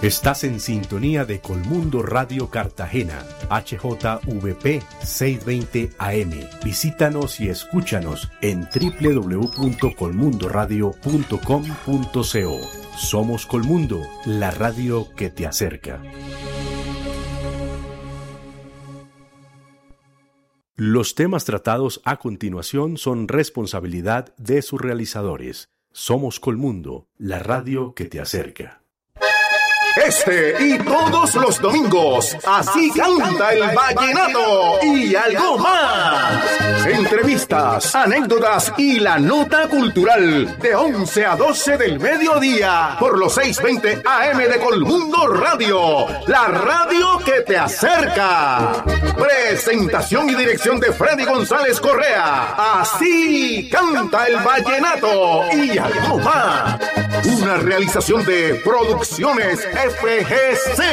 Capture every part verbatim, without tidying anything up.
Estás en sintonía de Colmundo Radio Cartagena, H J V P seiscientos veinte A M. Visítanos y escúchanos en doble u doble u doble u punto colmundo radio punto com punto co. Somos Colmundo, la radio que te acerca. Los temas tratados a continuación son responsabilidad de sus realizadores. Somos Colmundo, la radio que te acerca. Este y todos los domingos, así canta el vallenato y algo más. Entrevistas, anécdotas y la nota cultural de once a doce del mediodía por los seiscientos veinte A M de Colmundo Radio, la radio que te acerca. Presentación y dirección de Freddy González Correa. Así canta el vallenato y algo más. Una realización de Producciones F G C.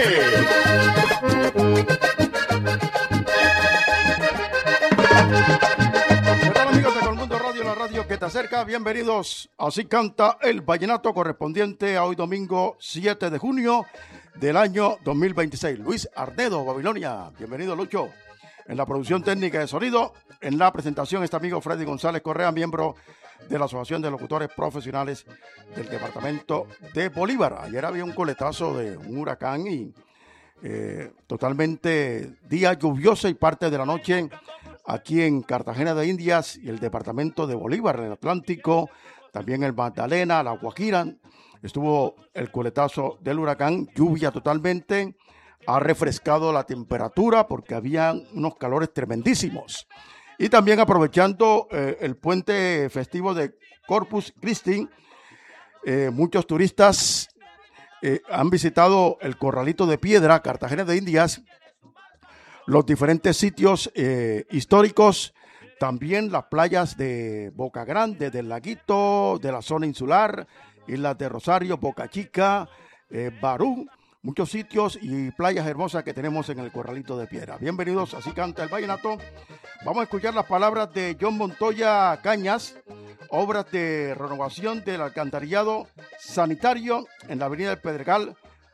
¿Qué tal, amigos de Colmundo Radio, la radio que te acerca? Bienvenidos. Así canta el vallenato correspondiente a hoy domingo siete de junio del año dos mil veintiséis. Luis Arnedo, Babilonia. Bienvenido, Lucho. En la producción técnica de sonido, en la presentación, este amigo Freddy González Correa, miembro de la Asociación de Locutores Profesionales del Departamento de Bolívar. Ayer había un coletazo de un huracán y eh, totalmente día lluvioso y parte de la noche aquí en Cartagena de Indias y el Departamento de Bolívar, en el Atlántico, también el Magdalena, la Guajira. Estuvo el coletazo del huracán, lluvia totalmente, ha refrescado la temperatura porque había unos calores tremendísimos. Y también aprovechando eh, el puente festivo de Corpus Christi, eh, muchos turistas eh, han visitado el Corralito de Piedra, Cartagena de Indias, los diferentes sitios eh, históricos, también las playas de Boca Grande, del Laguito, de la zona insular, islas de Rosario, Boca Chica, eh, Barú. Muchos sitios y playas hermosas que tenemos en el Corralito de Piedra. Bienvenidos, así canta el vallenato. Vamos a escuchar las palabras de John Montoya Cañas, obras de renovación del alcantarillado sanitario en la avenida del Pedregal.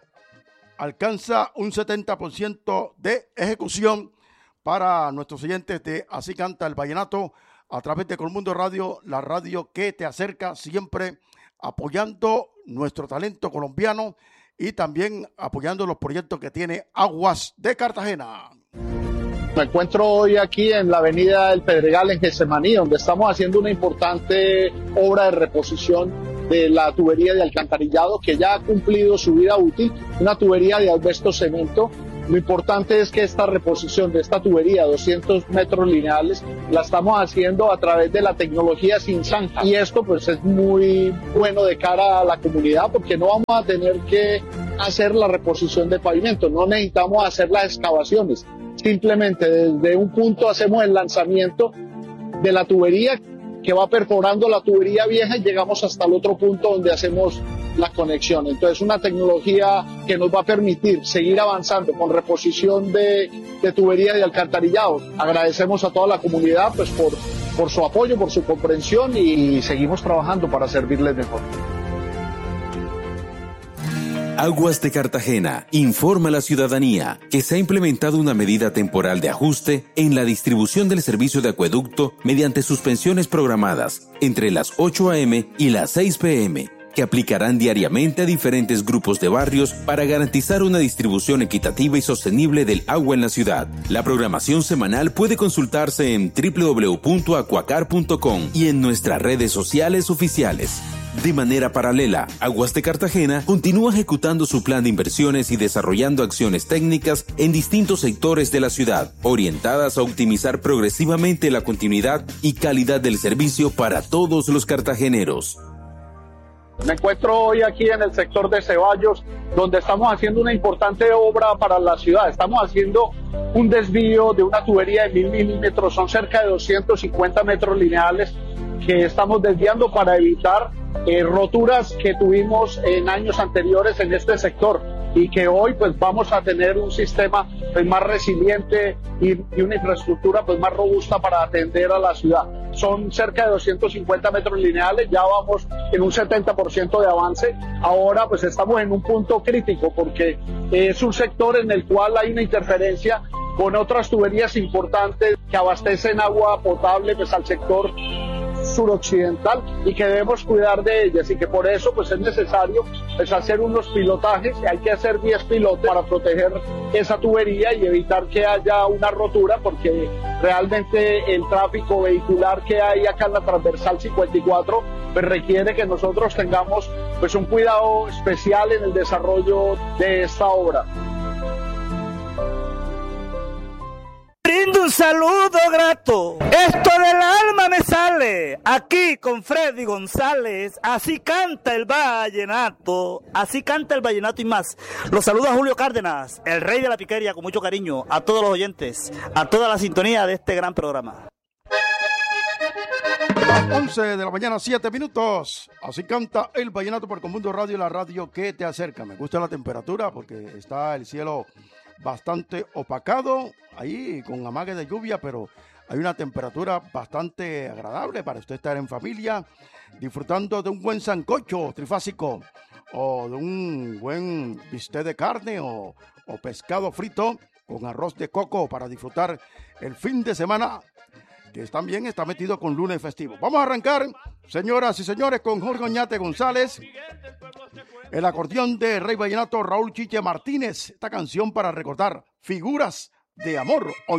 Alcanza un setenta por ciento de ejecución para nuestros oyentes de Así canta el vallenato a través de Colmundo Radio, la radio que te acerca, siempre apoyando nuestro talento colombiano y también apoyando los proyectos que tiene Aguas de Cartagena. Me encuentro hoy aquí en la avenida del Pedregal en Getsemaní, donde estamos haciendo una importante obra de reposición de la tubería de alcantarillado que ya ha cumplido su vida útil, una tubería de asbesto cemento. Lo importante es que esta reposición de esta tubería, doscientos metros lineales, la estamos haciendo a través de la tecnología sin zanja. Y esto pues es muy bueno de cara a la comunidad porque no vamos a tener que hacer la reposición de pavimento, no necesitamos hacer las excavaciones. Simplemente desde un punto hacemos el lanzamiento de la tubería que va perforando la tubería vieja y llegamos hasta el otro punto donde hacemos la conexión. Entonces, una tecnología que nos va a permitir seguir avanzando con reposición de, de tubería de alcantarillado. Agradecemos a toda la comunidad pues por, por su apoyo, por su comprensión y seguimos trabajando para servirles mejor. Aguas de Cartagena informa a la ciudadanía que se ha implementado una medida temporal de ajuste en la distribución del servicio de acueducto mediante suspensiones programadas entre las ocho a eme y las seis pe eme, que aplicarán diariamente a diferentes grupos de barrios para garantizar una distribución equitativa y sostenible del agua en la ciudad. La programación semanal puede consultarse en doble u doble u doble u punto acuacar punto com y en nuestras redes sociales oficiales. De manera paralela, Aguas de Cartagena continúa ejecutando su plan de inversiones y desarrollando acciones técnicas en distintos sectores de la ciudad, orientadas a optimizar progresivamente la continuidad y calidad del servicio para todos los cartageneros. Me encuentro hoy aquí en el sector de Ceballos, donde estamos haciendo una importante obra para la ciudad. Estamos haciendo un desvío de una tubería de mil milímetros, son cerca de doscientos cincuenta metros lineales que estamos desviando para evitar eh, roturas que tuvimos en años anteriores en este sector y que hoy pues vamos a tener un sistema pues, más resiliente y, y una infraestructura pues más robusta para atender a la ciudad. son cerca de doscientos cincuenta metros lineales, ya vamos en un setenta por ciento de avance. Ahora pues estamos en un punto crítico porque es un sector en el cual hay una interferencia con otras tuberías importantes que abastecen agua potable pues al sector suroccidental y que debemos cuidar de ellas, y que por eso pues es necesario pues hacer unos pilotajes. Hay que hacer diez pilotes para proteger esa tubería y evitar que haya una rotura, porque realmente el tráfico vehicular que hay acá en la transversal cincuenta y cuatro pues requiere que nosotros tengamos pues un cuidado especial en el desarrollo de esta obra. Brindo un saludo grato, esto del alma me sale, aquí con Freddy González, así canta el vallenato, así canta el vallenato y más. Los saluda Julio Cárdenas, el rey de la piquería, con mucho cariño a todos los oyentes, a toda la sintonía de este gran programa. Las once de la mañana, siete minutos, así canta el vallenato por Colmundo Radio, la radio que te acerca. Me gusta la temperatura porque está el cielo bastante opacado, ahí con amague de lluvia, pero hay una temperatura bastante agradable para usted estar en familia, disfrutando de un buen sancocho trifásico, o de un buen bistec de carne, o, o pescado frito con arroz de coco para disfrutar el fin de semana, que también está metido con lunes festivo. Vamos a arrancar, señoras y señores, con Jorge Oñate González, el acordeón de Rey Vallenato Raúl Chiche Martínez, esta canción para recordar figuras de amor.